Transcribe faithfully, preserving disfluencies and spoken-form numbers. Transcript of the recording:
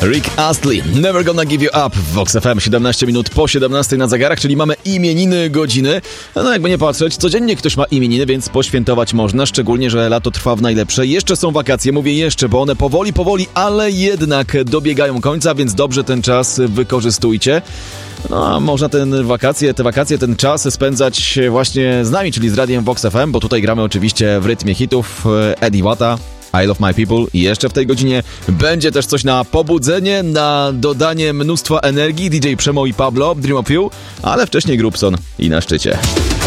Rick Astley, Never Gonna Give You Up w Vox F M, siedemnaście minut po siedemnastej na zegarach, czyli mamy imieniny godziny. No jakby nie patrzeć, codziennie ktoś ma imieniny, więc poświętować można, szczególnie, że lato trwa w najlepsze. Jeszcze są wakacje, mówię jeszcze, bo one powoli, powoli, ale jednak dobiegają końca, więc dobrze ten czas wykorzystujcie. No, a można ten wakacje, te wakacje, ten czas spędzać właśnie z nami, czyli z Radiem Vox F M, bo tutaj gramy oczywiście w rytmie hitów Eddie Watta, I Love My People i jeszcze w tej godzinie będzie też coś na pobudzenie, na dodanie mnóstwa energii. D J Przemo i Pablo, Dream of You, ale wcześniej Grubson i na szczycie.